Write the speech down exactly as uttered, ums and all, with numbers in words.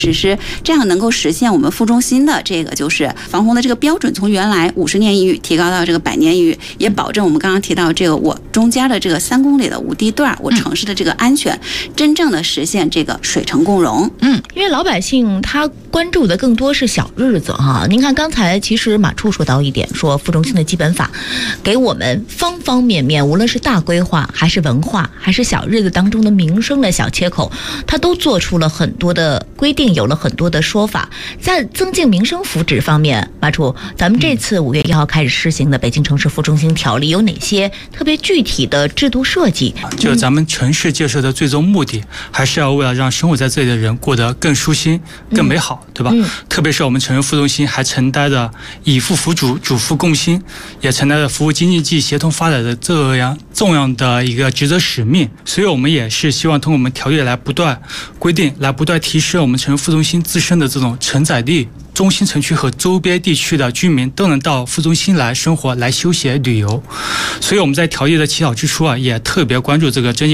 实施，这样能够实现我们副中心的这个就是防洪的这个标准，从原来五十年一遇提高到这个百年一遇，也保证我们刚刚提到这个我中间的这个三公里的无地段，我城市的这个安全，真正的实现这个水城共融。 嗯，因为老百姓他关注的更多是小日子哈。您看刚才其实马处说到一点，说副中心的基本法给我们方方面面，无论是大规划还是文化还是小日子当中的民生的小切口，它都做出了很多的规定，有了很多的说法。在增进民生福祉方面，马处，咱们这次五月一号开始施行的北京城市副中心条例有哪些特别具体的制度设计？ 就咱们城市建设的最终目的，还是要为了让生活在这里的人过得更舒心、更美好，对吧？嗯、特别是我们城市副中心还承担着以富辅主、主富共兴，也承担着服务经济协同发展的这样重要的一个职责使命。所以我们也是希望通过我们条例来不断规定，来不断提升我们城市副中心自身的这种承载力。中心城区和周边地区的居民都能到副中心来生活、来休闲旅游，所以我们在条例的起草之初啊，也特别关注这个征集